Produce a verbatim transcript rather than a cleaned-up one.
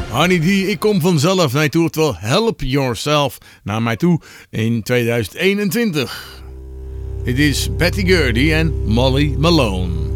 Honey D, ik kom vanzelf. Hij toert wel Help Yourself naar mij toe in tweeduizend eenentwintig. Dit is Betty Gurdy en Molly Malone.